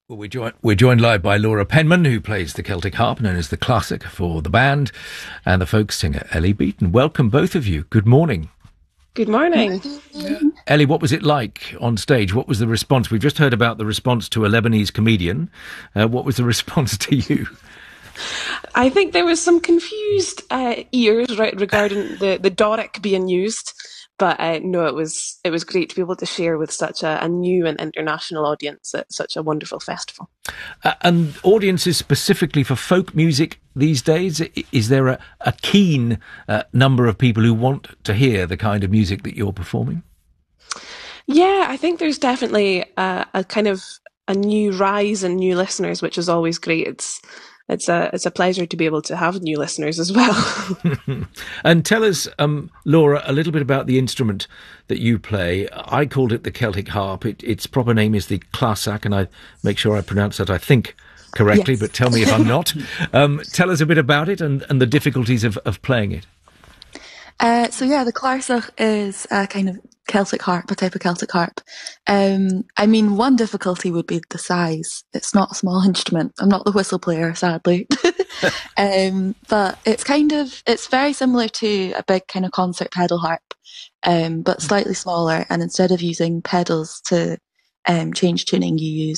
Well, we're joined live by Laura Penman, who plays the Celtic harp, known as the classic for the band, and the folk singer Ellie Beaton. Welcome, both of you. Good morning. Good morning. Ellie, what was it like on stage? What was the response? We've just heard about the response to a Lebanese comedian. What was the response to you? I think there was some confused ears regarding the Doric being used, but no, it was great to be able to share with such a new and international audience at such a wonderful festival. And audiences specifically for folk music these days, is there a keen number of people who want to hear the kind of music that you're performing? Yeah, I think there's definitely a kind of a new rise in new listeners, which is always great. It's a pleasure to be able to have new listeners as well. And tell us, Laura, a little bit about the instrument that you play. I called it the Celtic harp. Its proper name is the clasak, and I make sure I pronounce that, I think, correctly, Yes. but tell me if I'm not. Tell us a bit about it and the difficulties of playing it. The clarsach is a kind of Celtic harp, a type of Celtic harp. I mean, one difficulty would be the size. It's not a small instrument. I'm not the whistle player, sadly. But it's very similar to a big kind of concert pedal harp, but slightly smaller. And instead of using pedals to change tuning, you use